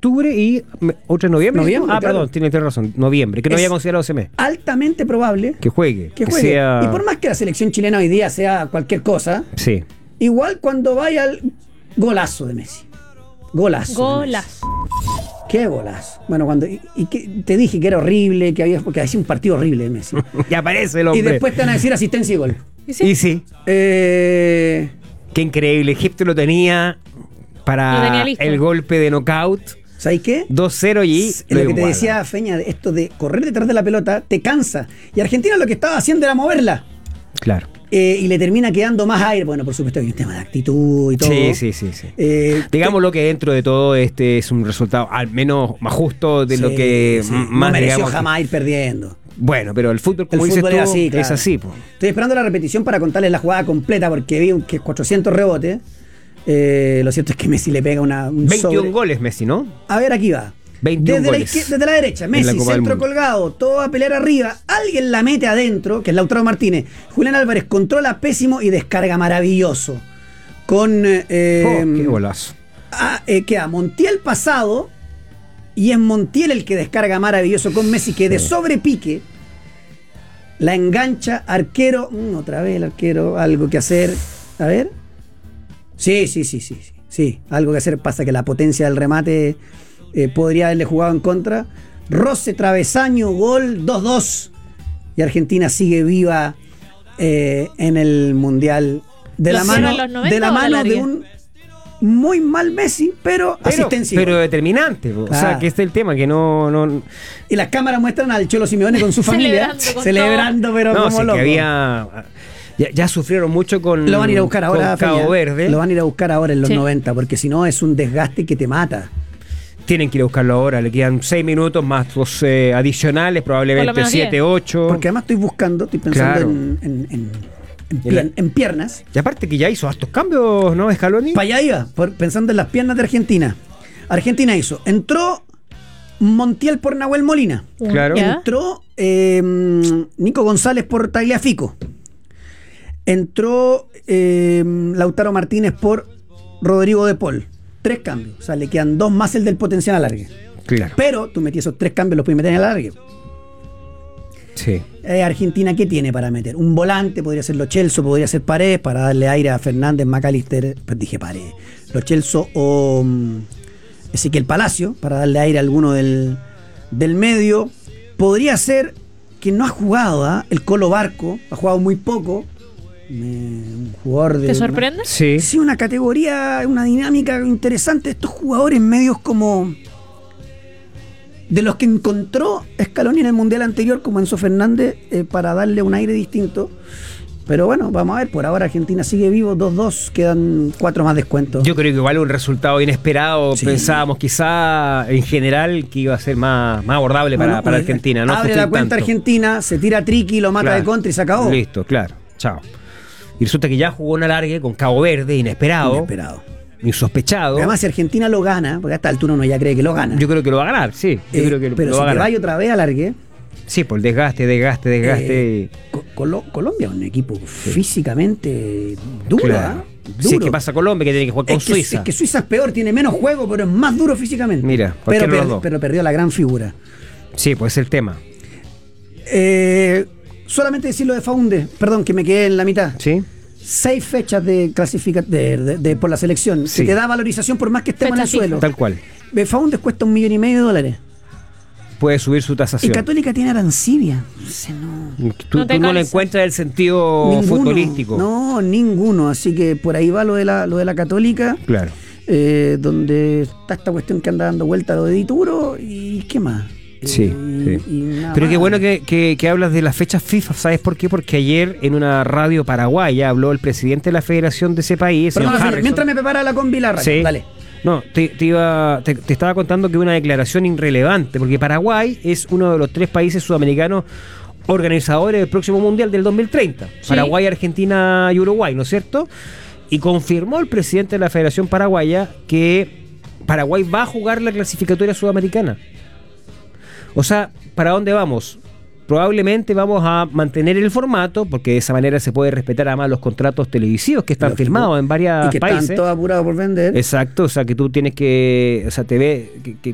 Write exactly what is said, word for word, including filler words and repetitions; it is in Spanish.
octubre y otra en noviembre. Noviembre, ah, claro. perdón, tiene razón, noviembre, que no Es había considerado ese mes. Altamente probable Que juegue. que juegue. sea... Y por más que la selección chilena hoy día sea cualquier cosa, Sí. igual cuando vaya al golazo de Messi. Golazo. Golazo. Qué golazo. Bueno, cuando y, y que te dije que era horrible, que había porque hacía un partido horrible de Messi. Y aparece el hombre. Y después te van a decir asistencia y gol. ¿Y sí? Y sí. Eh, Qué increíble. Egipto lo tenía Lo para tenía listo. el golpe de knockout. ¿Sabes qué? dos cero y Es lo que te iguala. decía Feña, de esto de correr detrás de la pelota te cansa. Y Argentina lo que estaba haciendo era moverla. Claro. Eh, y le termina quedando más aire. Bueno, por supuesto hay un tema de actitud y todo. Sí, sí, sí, sí. Eh, Digámoslo que dentro de todo este es un resultado al menos más justo de sí, lo que sí. m- no más mereció digamos, jamás ir perdiendo. Bueno, pero el fútbol, como El dices fútbol tú, es así, claro. es así. Po. Estoy esperando la repetición para contarles la jugada completa porque vi un- que cuatrocientos rebotes. Eh, lo cierto es que Messi le pega una, un veintiún sobre. goles Messi, ¿no? A ver, aquí va. veintiún Desde la, goles. izquier- desde la derecha, En la Messi, Copa del centro Mundo. colgado, todo a pelear arriba. Alguien la mete adentro, que es Lautaro Martínez. Julián Álvarez controla pésimo y descarga maravilloso. Con. Eh, Oh, qué golazo. ah, eh, queda Montiel pasado. Y es Montiel el que descarga maravilloso con Messi, que de sobrepique la engancha. Arquero. mm, otra vez el arquero. Algo que hacer. A ver. Sí, sí, sí, sí. Sí, sí, algo que hacer. Pasa que la potencia del remate eh, podría haberle jugado en contra. Roce, travesaño, gol, dos dos. Y Argentina sigue viva eh, en el Mundial. De la ¿Los mano, cero a los noventa de la o la mano de largue? un muy mal Messi, pero, Pero, asistencia. pero determinante. po. O sea, Ah. que este es el tema, que no... no Y las cámaras muestran al Cholo Simeone con su familia. Celebrando con Celebrando, pero no, como sí, loco. que había... Ya, ya sufrieron mucho con, Lo van a ir a buscar ahora, con Cabo Feña. Verde. Lo van a ir a buscar ahora en los Sí. noventa, porque si no es un desgaste que te mata. Tienen que ir a buscarlo ahora. Le quedan seis minutos más dos eh, adicionales, Por lo probablemente menos siete, diez. ocho. Porque además estoy buscando, estoy pensando Claro. en, en- en- en Y la- pier- en piernas. Y aparte que ya hizo hartos cambios, ¿no, Scaloni? Para allá iba, por- pensando en las piernas de Argentina. Argentina hizo, entró Montiel por Nahuel Molina. Claro. ¿Ya? Entró eh, Nico González por Tagliafico. Entró eh, Lautaro Martínez por Rodrigo de Paul. Tres cambios. O sea, le quedan dos más el del potencial alargue. Claro. Pero tú metí esos tres cambios, los puedes meter en el alargue. Sí. Eh, Argentina, ¿qué tiene para meter? Un volante, podría ser Lo Celso, podría ser Paredes, para darle aire a Fernández, McAllister, pues dije Paredes, Lo Celso o um, Ezequiel Palacio, para darle aire a alguno del, del medio. Podría ser que no ha jugado, ¿ah? El Colo Barco, ha jugado muy poco. Me- un jugador de. ¿Te sorprende? Sí. Una, sí, una categoría, una dinámica interesante. Estos jugadores medios como. De los que encontró Scaloni en el Mundial anterior, como Enzo Fernández, eh, para darle un aire distinto. Pero bueno, vamos a ver, por ahora Argentina sigue vivo, dos dos, quedan cuatro más descuentos. Yo creo que igual un resultado inesperado. Sí. Pensábamos quizá en general que iba a ser más, más abordable para, Bueno, para eh, Argentina. No abre sufrir la cuenta tanto. Argentina, se tira Triqui, lo mata Claro. de contra y se acabó. Listo, claro. Chao. Y resulta que ya jugó un alargue con Cabo Verde, inesperado, Inesperado. insospechado. Además, si Argentina lo gana, porque a esta altura uno ya cree que lo gana. Yo creo que lo va a ganar, sí. Yo eh, creo que pero lo si va a te ganar. vaya otra vez a largue, Sí, por el desgaste, desgaste, desgaste. eh, Co- Colo- Colombia es un equipo físicamente duro, Claro. ¿ah? Sí, Duro. ¿qué pasa Colombia? Que tiene que jugar con es que, Suiza. es que Suiza es peor, tiene menos juego, pero es más duro físicamente. Mira, pero, cualquiera de los per- dos. pero perdió la gran figura. Sí, pues es el tema. Eh, solamente decir lo de Faunde, perdón, que me quedé en la mitad. ¿Sí? Seis fechas de clasifica de, de- de- por la selección. Sí. Se te da valorización por más que estemos en el Fecha fija. suelo. Tal cual. Eh, Faundes cuesta un millón y medio de dólares. Puede subir su Y tasación. Católica tiene Arancibia. No sé, no. Tú No no, te tú no le calza. encuentras el sentido Ninguno. futbolístico. No, ninguno. Así que por ahí va lo de la, lo de la Católica. Claro. eh, donde está esta cuestión que anda dando vuelta lo de Dituro y qué más. Sí, Y- sí. y nada Pero qué más. bueno que, que- que hablas de las fechas FIFA. ¿Sabes por qué? Porque ayer en una radio paraguaya habló el presidente de la federación de ese país, Perdón, señor Rafael, Harrison. mientras me prepara la combi la radio. Sí. Dale. No, te, te iba, te, te estaba contando que una declaración irrelevante, porque Paraguay es uno de los tres países sudamericanos organizadores del próximo Mundial del dos mil treinta. Sí. Paraguay, Argentina y Uruguay, ¿no es cierto? Y confirmó el presidente de la Federación Paraguaya que Paraguay va a jugar la clasificatoria sudamericana. O sea, ¿para dónde vamos? Probablemente vamos a mantener el formato, porque de esa manera se puede respetar además los contratos televisivos que están Lógico. firmados en varios Y que países. están todos apurados por vender. Exacto, o sea que tú tienes que, o sea, te ve que, que